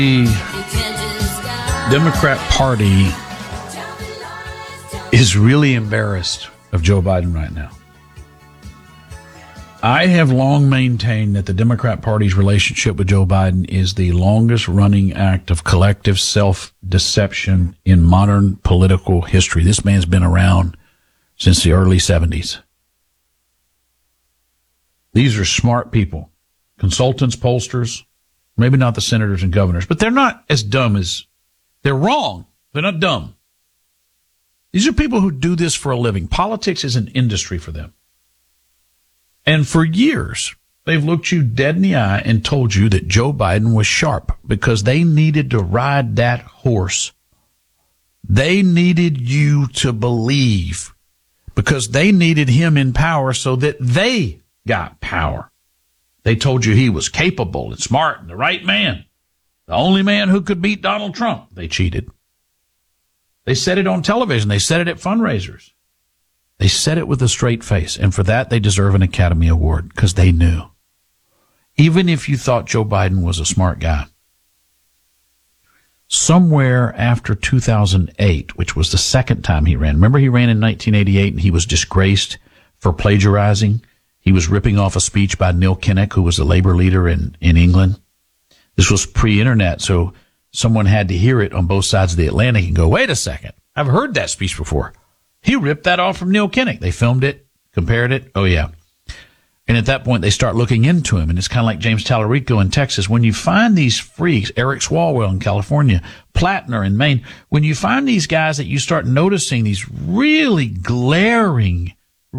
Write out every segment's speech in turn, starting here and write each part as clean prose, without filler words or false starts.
The Democrat Party is really embarrassed of Joe Biden right now. I have long maintained that the Democrat Party's relationship with Joe Biden is the longest running act of collective self-deception in modern political history. This man's been around since the early 70s. These are smart people, consultants, pollsters, maybe not the senators and governors, but they're not as dumb as, they're wrong. They're not dumb. These are people who do this for a living. Politics is an industry for them. And for years, they've looked you dead in the eye and told you that Joe Biden was sharp because they needed to ride that horse. They needed you to believe because they needed him in power so that they got power. They told you he was capable and smart and the right man, the only man who could beat Donald Trump. They cheated. They said it on television. They said it at fundraisers. They said it with a straight face, and for that they deserve an Academy Award because they knew. Even if you thought Joe Biden was a smart guy, somewhere after 2008, which was the second time he ran, remember he ran in 1988 and he was disgraced for plagiarizing? He was ripping off a speech by Neil Kinnock, who was a labor leader in England. This was pre-internet, so someone had to hear it on both sides of the Atlantic and go, wait a second, I've heard that speech before. He ripped that off from Neil Kinnock. They filmed it, compared it. Oh, yeah. And at that point, they start looking into him. And it's kind of like James Tallarico in Texas. When you find these freaks, Eric Swalwell in California, Plattner in Maine, when you find these guys that you start noticing these really glaring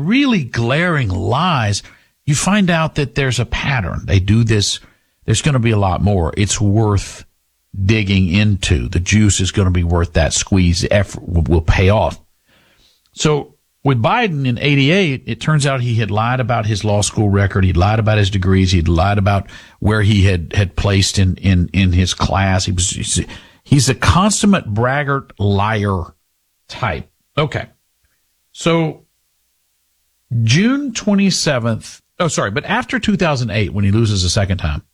lies, you find out that there's a pattern. They do this. There's going to be a lot more. It's worth digging into. The juice is going to be worth that squeeze. The effort will pay off. So with Biden in 88, it turns out he had lied about his law school record. He'd lied about his degrees. He'd lied about where he had placed in his class. He's a consummate braggart liar type. Okay. So June 27th. Oh, sorry. But after 2008, when he loses a second time,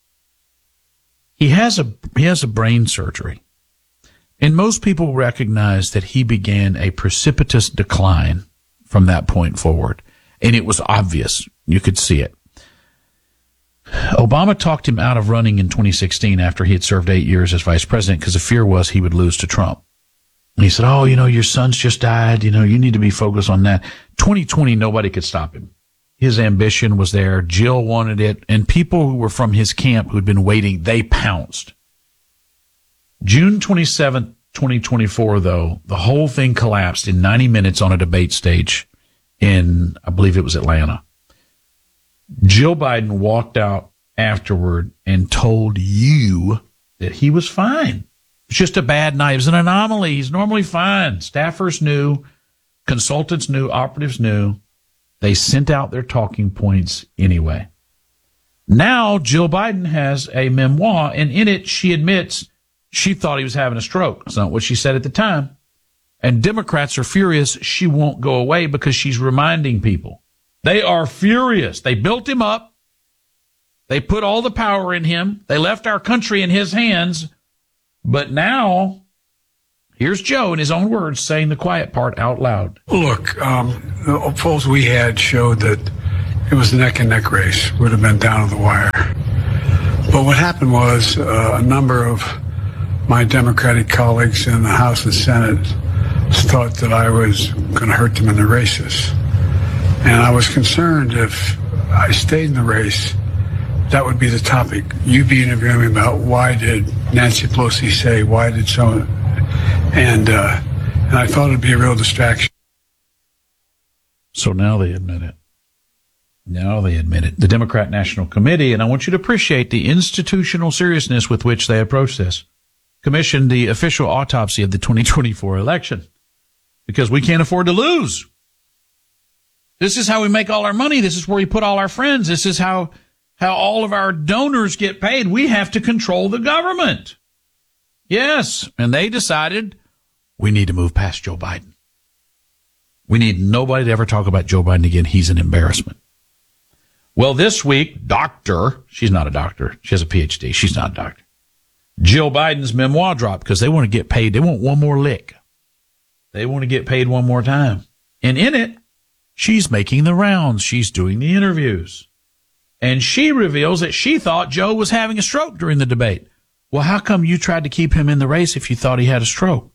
he has a brain surgery. And most people recognize that he began a precipitous decline from that point forward. And it was obvious. You could see it. Obama talked him out of running in 2016 after he had served 8 years as vice president because the fear was he would lose to Trump. And he said, oh, your son's just died. You need to be focused on that. 2020, nobody could stop him. His ambition was there. Jill wanted it. And people who were from his camp who'd been waiting, they pounced. June 27th, 2024, though, the whole thing collapsed in 90 minutes on a debate stage in, I believe it was Atlanta. Jill Biden walked out afterward and told you that he was fine. It's just a bad night. It was an anomaly. He's normally fine. Staffers knew, consultants knew, operatives knew. They sent out their talking points anyway. Now, Jill Biden has a memoir, and in it, she admits she thought he was having a stroke. That's not what she said at the time. And Democrats are furious she won't go away because she's reminding people. They are furious. They built him up. They put all the power in him. They left our country in his hands. But now, here's Joe in his own words saying the quiet part out loud. Look, the polls we had showed that it was a neck-and-neck race. Would have been down to the wire. But what happened was a number of my Democratic colleagues in the House and Senate thought that I was going to hurt them in the races. And I was concerned if I stayed in the race, that would be the topic. You'd be interviewing me about why did Nancy Pelosi say, why did so, and I thought it'd be a real distraction. So now they admit it. Now they admit it. The Democrat National Committee, and I want you to appreciate the institutional seriousness with which they approach this, commissioned the official autopsy of the 2024 election because we can't afford to lose. This is how we make all our money. This is where we put all our friends. This is how all of our donors get paid. We have to control the government. Yes. And they decided we need to move past Joe Biden. We need nobody to ever talk about Joe Biden again. He's an embarrassment. Well, this week, she's not a doctor. She has a PhD. She's not a doctor. Jill Biden's memoir dropped because they want to get paid. They want one more lick. They want to get paid one more time. And in it, she's making the rounds. She's doing the interviews. And she reveals that she thought Joe was having a stroke during the debate. Well, how come you tried to keep him in the race if you thought he had a stroke?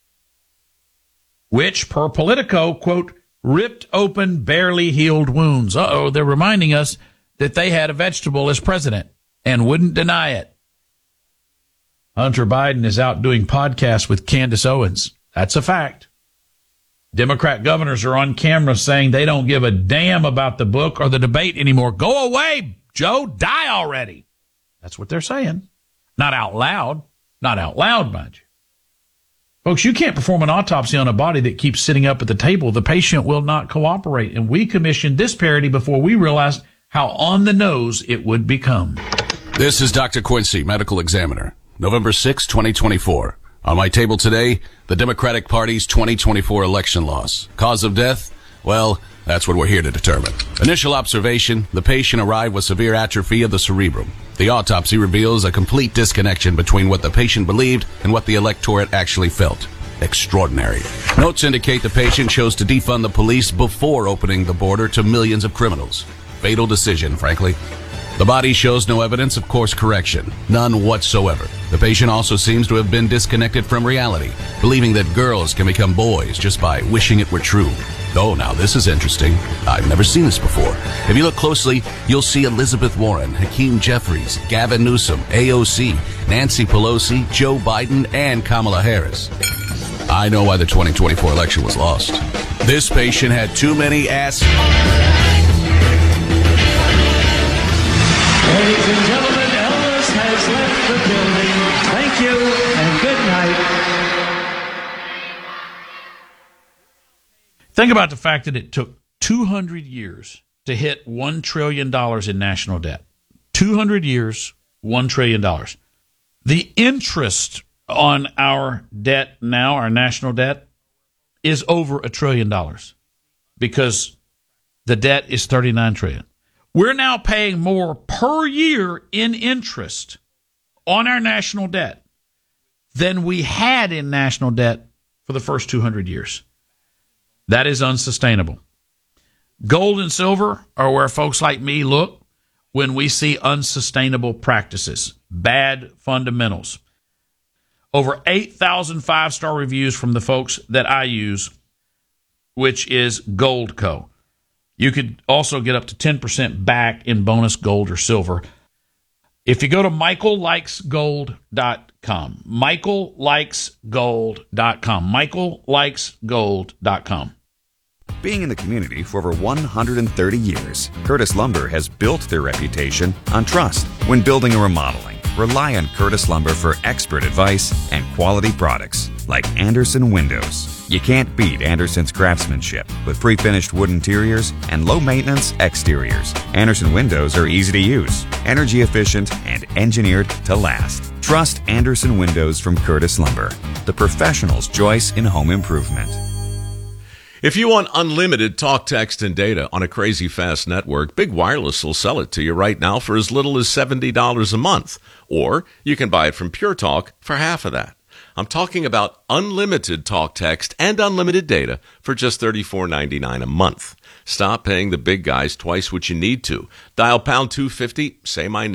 Which, per Politico, quote, ripped open barely healed wounds. Uh-oh, they're reminding us that they had a vegetable as president and wouldn't deny it. Hunter Biden is out doing podcasts with Candace Owens. That's a fact. Democrat governors are on camera saying they don't give a damn about the book or the debate anymore. Go away, Joe. Die already. That's what they're saying. Not out loud. Not out loud, mind you. Folks, you can't perform an autopsy on a body that keeps sitting up at the table. The patient will not cooperate. And we commissioned this parody before we realized how on the nose it would become. This is Dr. Quincy, medical examiner. November 6, 2024. On my table today, the Democratic Party's 2024 election loss. Cause of death? Well, that's what we're here to determine. Initial observation, the patient arrived with severe atrophy of the cerebrum. The autopsy reveals a complete disconnection between what the patient believed and what the electorate actually felt. Extraordinary. Notes indicate the patient chose to defund the police before opening the border to millions of criminals. Fatal decision, frankly. The body shows no evidence of course correction. None whatsoever. The patient also seems to have been disconnected from reality, believing that girls can become boys just by wishing it were true. Oh, now this is interesting. I've never seen this before. If you look closely, you'll see Elizabeth Warren, Hakeem Jeffries, Gavin Newsom, AOC, Nancy Pelosi, Joe Biden, and Kamala Harris. I know why the 2024 election was lost. This patient had too many ass... Ladies and gentlemen, Elvis has left the building. Thank you and good night. Think about the fact that it took 200 years to hit $1 trillion in national debt. 200 years, $1 trillion. The interest on our debt now, our national debt, is over $1 trillion because the debt is $39 trillion. We're now paying more per year in interest on our national debt than we had in national debt for the first 200 years. That is unsustainable. Gold and silver are where folks like me look when we see unsustainable practices, bad fundamentals. Over 8,000 five-star reviews from the folks that I use, which is Goldco. You could also get up to 10% back in bonus gold or silver. If you go to michaellikesgold.com, michaellikesgold.com, michaellikesgold.com. Being in the community for over 130 years, Curtis Lumber has built their reputation on trust. When building or remodeling, rely on Curtis Lumber for expert advice and quality products like Andersen Windows. You can't beat Andersen's craftsmanship with pre-finished wood interiors and low-maintenance exteriors. Andersen Windows are easy to use, energy efficient, and engineered to last. Trust Andersen Windows from Curtis Lumber, the professional's choice in home improvement. If you want unlimited talk, text, and data on a crazy fast network, Big Wireless will sell it to you right now for as little as $70 a month. Or you can buy it from Pure Talk for half of that. I'm talking about unlimited talk, text, and unlimited data for just $34.99 a month. Stop paying the big guys twice what you need to. Dial pound 250, say my name.